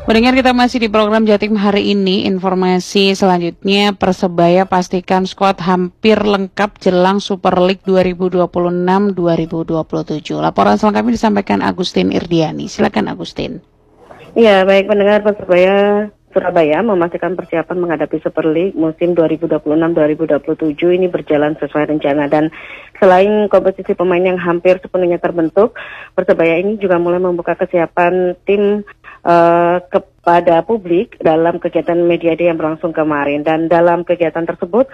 Mendengar kita masih di program Jatim hari ini, informasi selanjutnya Persebaya pastikan skuad hampir lengkap jelang Super League 2026-2027. Laporan selengkapnya disampaikan Agustin Irdiani. Silakan Agustin. Ya, baik pendengar, Persebaya Surabaya memastikan persiapan menghadapi Super League musim 2026-2027 ini berjalan sesuai rencana, dan selain komposisi pemain yang hampir sepenuhnya terbentuk, Persebaya ini juga mulai membuka kesiapan tim kepada publik dalam kegiatan media day yang berlangsung kemarin. Dan dalam kegiatan tersebut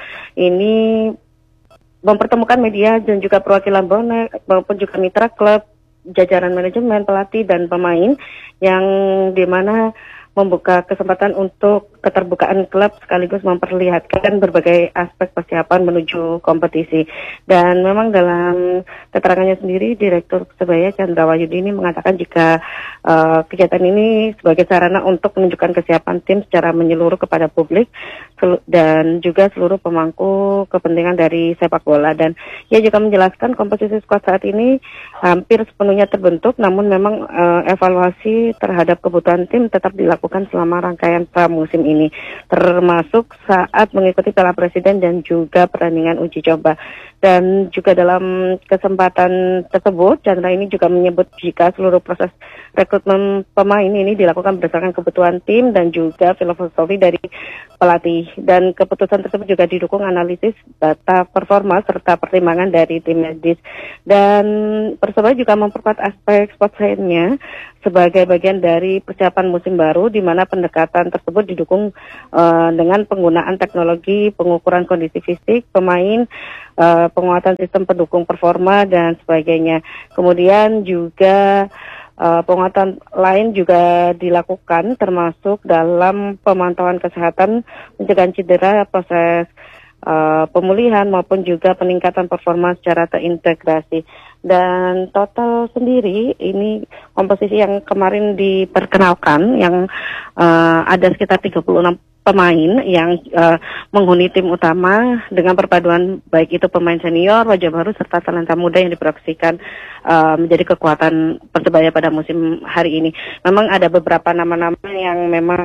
ini mempertemukan media dan juga perwakilan bonek maupun juga mitra klub, jajaran manajemen, pelatih dan pemain, yang dimana membuka kesempatan untuk keterbukaan klub sekaligus memperlihatkan berbagai aspek persiapan menuju kompetisi. Dan memang dalam keterangannya sendiri, Direktur Persebaya Chandra Wahyudi ini mengatakan jika kegiatan ini sebagai sarana untuk menunjukkan kesiapan tim secara menyeluruh kepada publik dan juga seluruh pemangku kepentingan dari sepak bola. Dan ia juga menjelaskan komposisi skuad saat ini hampir sepenuhnya terbentuk, namun memang evaluasi terhadap kebutuhan tim tetap dilakukan selama rangkaian pramusim ini, termasuk saat mengikuti Piala Presiden dan juga pertandingan uji coba. Dan juga dalam kesempatan tersebut, Chandra ini juga menyebut jika seluruh proses rekrutmen pemain ini dilakukan berdasarkan kebutuhan tim dan juga filosofi dari pelatih. Dan keputusan tersebut juga didukung analisis data performa serta pertimbangan dari tim medis. Dan Persebaya juga memperkuat aspek sport science-nya sebagai bagian dari persiapan musim baru, di mana pendekatan tersebut didukung dengan penggunaan teknologi pengukuran kondisi fisik pemain, penguatan sistem pendukung performa dan sebagainya. Kemudian juga penguatan lain juga dilakukan, termasuk dalam pemantauan kesehatan, pencegahan cedera, proses pemulihan maupun juga peningkatan performa secara terintegrasi. Dan total sendiri ini komposisi yang kemarin diperkenalkan yang ada sekitar 36 pemain yang menghuni tim utama dengan perpaduan baik itu pemain senior, wajah baru serta talenta muda yang diproyeksikan menjadi kekuatan Persebaya pada musim hari ini. Memang ada beberapa nama-nama yang memang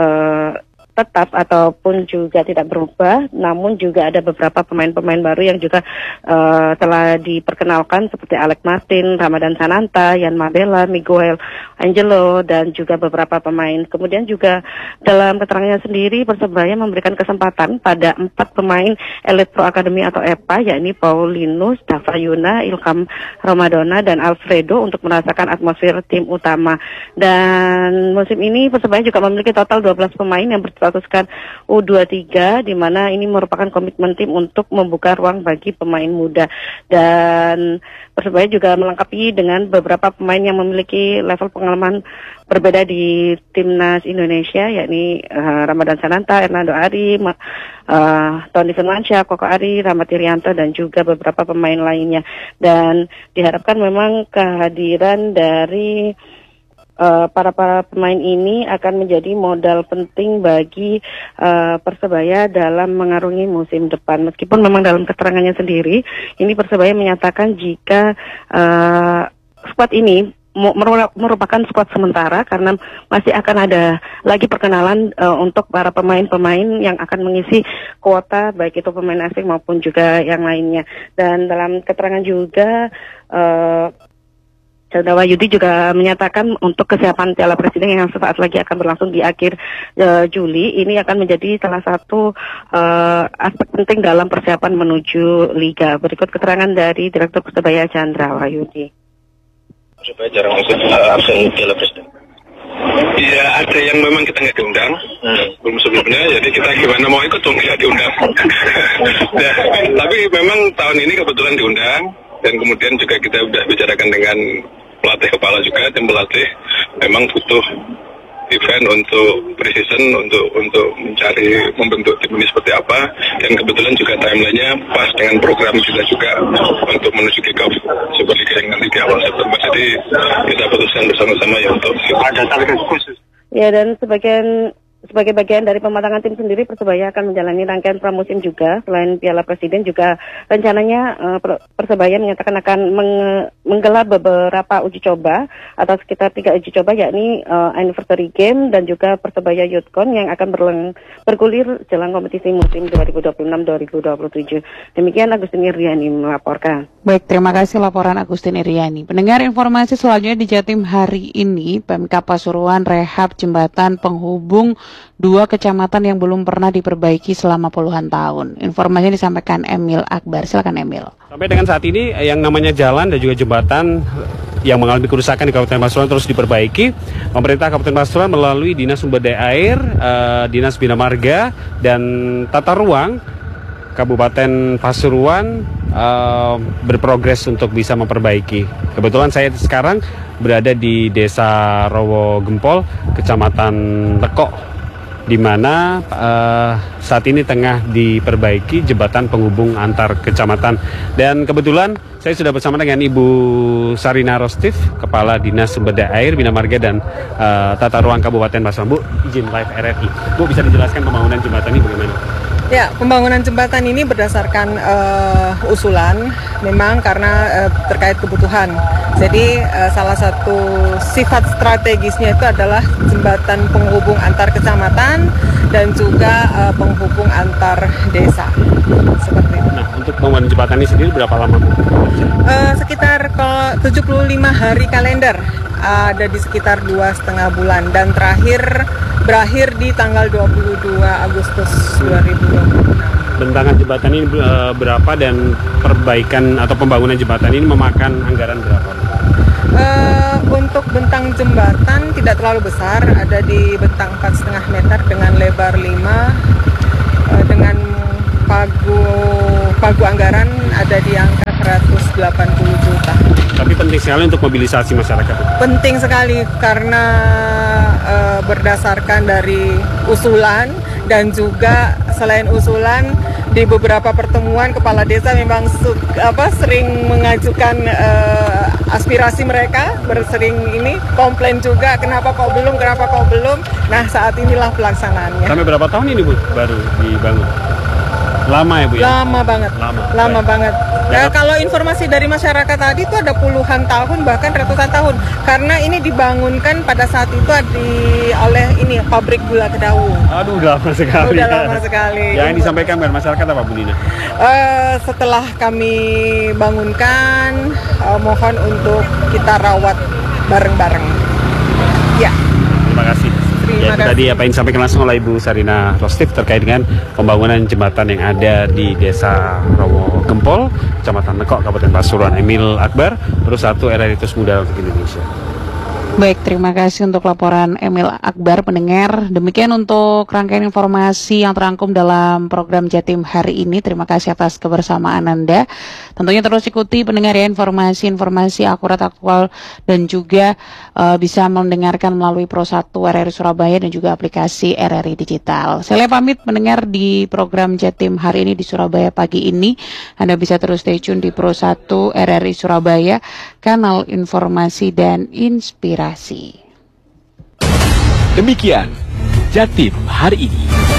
tetap ataupun juga tidak berubah, namun juga ada beberapa pemain-pemain baru yang juga telah diperkenalkan seperti Alex Martin, Ramadan Sananta, Yan Mabela, Miguel Angelo dan juga beberapa pemain. Kemudian juga dalam keterangannya sendiri, Persebaya memberikan kesempatan pada 4 pemain Elite Pro Academy atau EPA, yakni Paulinus, Davayuna, Ilham Ramadona dan Alfredo untuk merasakan atmosfer tim utama. Dan musim ini Persebaya juga memiliki total 12 pemain yang berstatuskan U23, di mana ini merupakan komitmen tim untuk membuka ruang bagi pemain muda. Dan Persebaya juga melengkapi dengan beberapa pemain yang memiliki level pengalaman berbeda di timnas Indonesia, yakni Ramadan Sananta, Hernando Ari, Tony Firmansyah, Koko Ari, Rahmat Irianto dan juga beberapa pemain lainnya. Dan diharapkan memang kehadiran dari para pemain ini akan menjadi modal penting bagi Persebaya dalam mengarungi musim depan. Meskipun memang dalam keterangannya sendiri, ini Persebaya menyatakan jika skuad ini merupakan skuad sementara karena masih akan ada lagi perkenalan untuk para pemain-pemain yang akan mengisi kuota baik itu pemain asing maupun juga yang lainnya. Dan dalam keterangan juga Chandra Wahyudi juga menyatakan untuk kesiapan Piala Presiden yang sesaat lagi akan berlangsung di akhir Juli, ini akan menjadi salah satu aspek penting dalam persiapan menuju Liga. Berikut keterangan dari Direktur Persebaya Chandra Wahyudi. Supaya jarang absen Piala Presiden. Iya, ada yang memang kita nggak diundang, belum sebelumnya, jadi kita gimana mau ikut dong nggak diundang. Nah, tapi memang tahun ini kebetulan diundang, dan kemudian juga kita sudah bicarakan dengan pelatih kepala juga, tim pelatih memang butuh event untuk pre-season, untuk mencari membentuk tim ini seperti apa, dan kebetulan juga timelinenya pas dengan program kita juga untuk menuju kick-off Super Liga yang nanti di awal September. Jadi kita putuskan bersama-sama ya untuk ada target khusus. Ya, dan sebagai bagian dari pematangan tim sendiri, Persebaya akan menjalani rangkaian pramusim juga. Selain Piala Presiden juga rencananya Persebaya menyatakan akan menggelar beberapa uji coba atau sekitar 3 uji coba, yakni Anniversary Game dan juga Persebaya Youthcon yang akan bergulir jelang kompetisi musim 2026-2027. Demikian Agustin Iriani melaporkan. Baik, terima kasih laporan Agustin Iriani. Pendengar, informasi selanjutnya di Jatim hari ini, PMK Pasuruan rehab jembatan penghubung 2 kecamatan yang belum pernah diperbaiki selama puluhan tahun. Informasinya disampaikan Emil Akbar. Silakan Emil. Sampai dengan saat ini yang namanya jalan dan juga jembatan yang mengalami kerusakan di Kabupaten Pasuruan terus diperbaiki. Pemerintah Kabupaten Pasuruan melalui Dinas Sumber Daya Air, Dinas Bina Marga, dan Tata Ruang Kabupaten Pasuruan berprogres untuk bisa memperbaiki. Kebetulan saya sekarang berada di Desa Rowo Gempol, Kecamatan Lekok, di mana saat ini tengah diperbaiki jembatan penghubung antar kecamatan. Dan kebetulan saya sudah bersama dengan Ibu Sarina Rostif, Kepala Dinas Sumber Daya Air, Bina Marga, dan Tata Ruang Kabupaten Pasuruan. Bu, izin live RRI. Bu, bisa dijelaskan pembangunan jembatan ini bagaimana? Ya, pembangunan jembatan ini berdasarkan usulan, memang karena terkait kebutuhan. Jadi salah satu sifat strategisnya itu adalah jembatan penghubung antar kecamatan dan juga penghubung antar desa. Seperti itu. Nah, untuk pembangunan jembatan ini sendiri berapa lama, Bu? Sekitar 75 hari kalender, ada di sekitar 2,5 bulan, dan berakhir di tanggal 22 Agustus 2026. Bentangan jembatan ini berapa dan perbaikan atau pembangunan jembatan ini memakan anggaran berapa? Untuk bentang jembatan tidak terlalu besar, ada di bentang 4,5 meter dengan lebar 5, dengan pagu anggaran ada di angka 180 juta. Tapi penting sekali untuk mobilisasi masyarakat. Penting sekali karena berdasarkan dari usulan, dan juga selain usulan di beberapa pertemuan kepala desa memang sering mengajukan aspirasi mereka, komplain juga kenapa kok belum. Nah, saat inilah pelaksanaannya. Sampai berapa tahun ini, Bu, baru dibangun? Lama ya, Bu? Ya? Lama banget. Kalau informasi dari masyarakat tadi itu ada puluhan tahun, bahkan ratusan tahun. Karena ini dibangunkan pada saat itu oleh pabrik gula Kedaung. Aduh, udah lama sekali. Lama sekali. Yang disampaikan kepada masyarakat apa, Bu Dina? Setelah kami bangunkan, mohon untuk kita rawat bareng-bareng. Ya. Terima kasih. Ya, itu tadi apa yang disampaikan langsung oleh Ibu Sarina Rostif terkait dengan pembangunan jembatan yang ada di Desa Rowo Gempol, Kecamatan Lekok, Kabupaten Pasuruan. Emil Akbar, Terus 1 RRI Terus Muda untuk Indonesia. Baik, terima kasih untuk laporan Emil Akbar, pendengar. Demikian untuk rangkaian informasi yang terangkum dalam program Jatim hari ini. Terima kasih atas kebersamaan Anda. Tentunya terus ikuti, pendengar, ya, informasi-informasi akurat, aktual, dan juga bisa mendengarkan melalui Pro 1 RRI Surabaya dan juga aplikasi RRI Digital. Saya pamit, pendengar, di program Jatim hari ini di Surabaya pagi ini. Anda bisa terus stay tune di Pro 1 RRI Surabaya, kanal informasi dan inspirasi. Demikian Jatim hari ini.